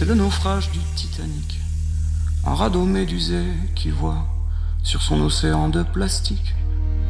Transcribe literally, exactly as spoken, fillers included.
c'est le naufrage du Titanic. Un radeau médusé qui voit sur son océan de plastique